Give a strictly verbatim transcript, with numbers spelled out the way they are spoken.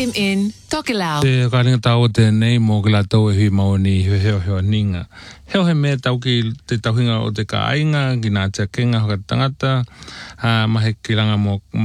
M N, Tokelau. Te kāringa tau te nei mō ke la tau e hui maoni heo heo heo ninga. Heo he mea tau ki te tauhinga o te ka ainga, ki nā tia kenga hoka tangata, uh, mahe ki ranga mō